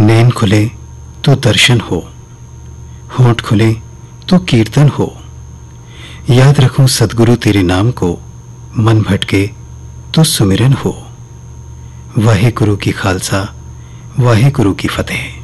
नैन खुले तो दर्शन हो, होंठ खुले तो कीर्तन हो। याद रखूं सदगुरु तेरे नाम को, मन भटके तो सुमिरन हो। वाहे गुरु की खालसा, वाहे गुरु की फतेह।